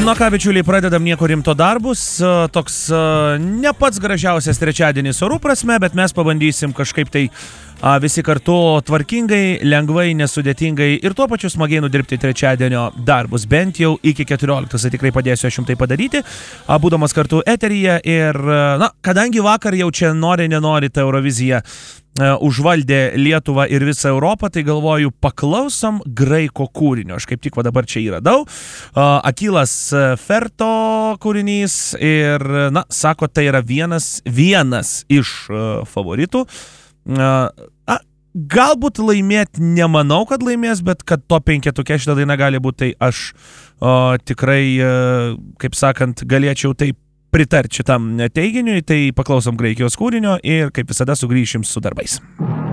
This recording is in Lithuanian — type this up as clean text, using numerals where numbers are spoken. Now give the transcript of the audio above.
Na ką, bičiuliai, pradedam nieko rimto darbus. Toks ne pats gražiausias trečiadienis orų prasme, bet mes pabandysim kažkaip tai visi kartu tvarkingai, lengvai, nesudėtingai ir tuo pačiu smagiai nudirbti trečiadienio darbus. Bent jau iki 14. Tikrai padėsiu aš jums tai padaryti, būdamas kartu eteryje. Ir, kadangi vakar jau čia nenori ta Eurovizija užvaldė Lietuvą ir visą Europą, tai galvoju, paklausom graiko kūrinio. Aš kaip tik dabar čia jį radau. Akilas Ferto kūrinys ir, sako, tai yra vienas iš favoritų. Galbūt laimėti nemanau, kad laimės, bet kad top 5-tuke šitą dainą gali būti, tai aš tikrai, kaip sakant, galėčiau taip pritarti šitam teiginiui. Tai paklausom graikijos kūrinio ir kaip visada sugrįšim su darbais.